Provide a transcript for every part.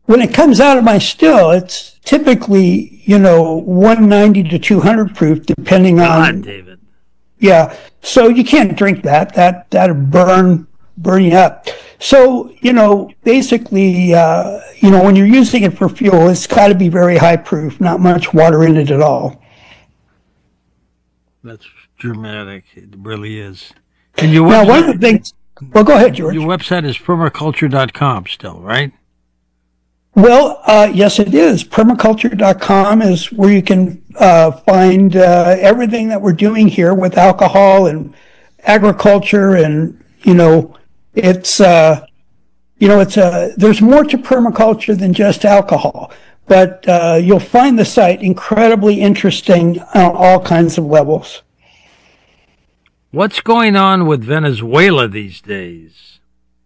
when it comes out of my still, it's typically, 190 to 200 proof, depending on. David. Yeah. So you can't drink that. That'll burn you up. So, basically, when you're using it for fuel, it's got to be very high proof, not much water in it at all. That's dramatic. It really is. And your now, one of the things. Well, go ahead, George. Your website is permaculture.com still, right? Well, yes, it is. Permaculture.com is where you can find everything that we're doing here with alcohol and agriculture, and it's there's more to permaculture than just alcohol, but you'll find the site incredibly interesting on all kinds of levels. What's going on with Venezuela these days?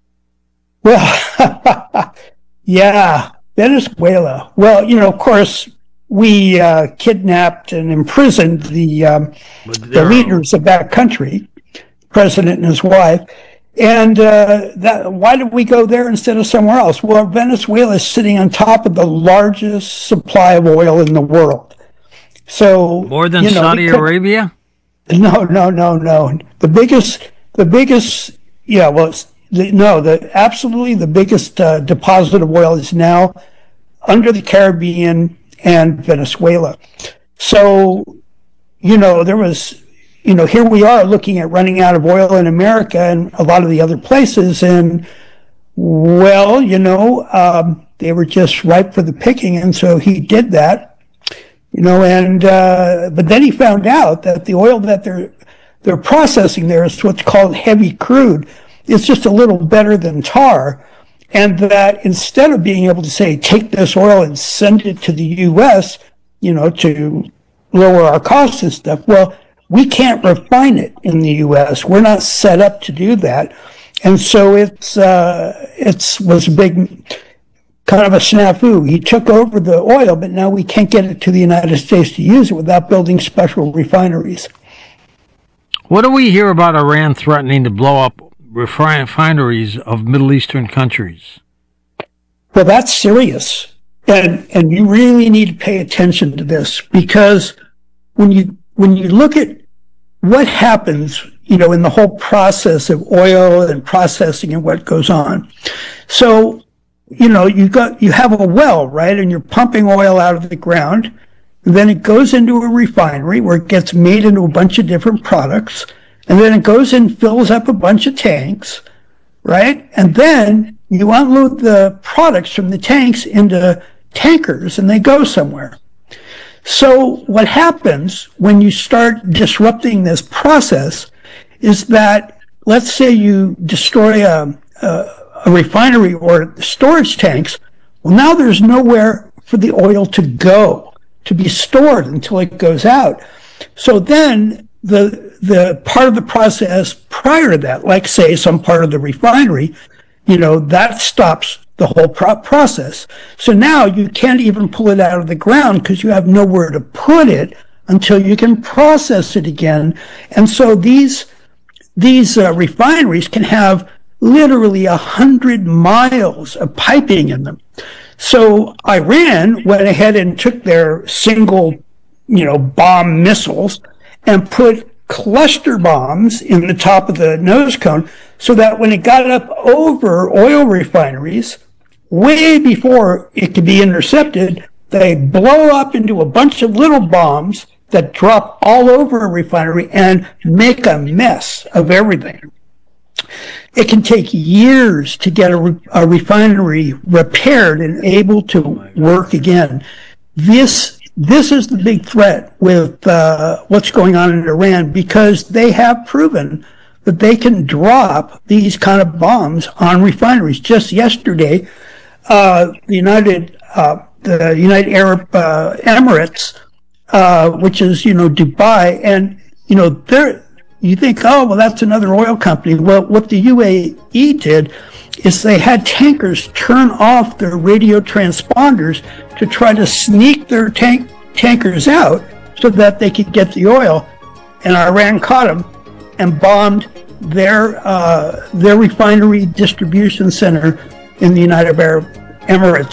Well, yeah, Venezuela. Well, of course, we kidnapped and imprisoned the leaders of that country, president and his wife. And why did we go there instead of somewhere else? Well, Venezuela is sitting on top of the largest supply of oil in the world. So more than Saudi Arabia? No. The biggest. Yeah. Well, absolutely the biggest deposit of oil is now under the Caribbean and Venezuela. So, there was. Here we are looking at running out of oil in America and a lot of the other places. And, well, they were just ripe for the picking. And so he did that, but then he found out that the oil that they're processing there is what's called heavy crude. It's just a little better than tar. And that instead of being able to say, take this oil and send it to the U.S., to lower our costs and stuff, well, we can't refine it in the U.S. We're not set up to do that. And so it was a big kind of a snafu. He took over the oil, but now we can't get it to the United States to use it without building special refineries. What do we hear about Iran threatening to blow up refineries of Middle Eastern countries? Well, that's serious. And you really need to pay attention to this, because when you look at what happens, in the whole process of oil and processing and what goes on. So, you have a well, right? And you're pumping oil out of the ground. And then it goes into a refinery where it gets made into a bunch of different products. And then it goes and fills up a bunch of tanks, right? And then you unload the products from the tanks into tankers and they go somewhere. So what happens when you start disrupting this process is that, let's say you destroy a refinery or storage tanks. Well, now there's nowhere for the oil to go, to be stored until it goes out. So then the part of the process prior to that, like say some part of the refinery, that stops the whole process. So now you can't even pull it out of the ground because you have nowhere to put it until you can process it again. And so these refineries can have literally 100 miles of piping in them. So Iran went ahead and took their single, bomb missiles and put cluster bombs in the top of the nose cone so that when it got up over oil refineries, way before it could be intercepted, they blow up into a bunch of little bombs that drop all over a refinery and make a mess of everything. It can take years to get a refinery repaired and able to work again. This is the big threat with what's going on in Iran, because they have proven that they can drop these kind of bombs on refineries. Just yesterday, the United Arab Emirates, which is Dubai, and you think, oh well, that's another oil company. Well, what the UAE did is they had tankers turn off their radio transponders to try to sneak their tankers out so that they could get the oil, and Iran caught them and bombed their refinery distribution center in the United Arab Emirates.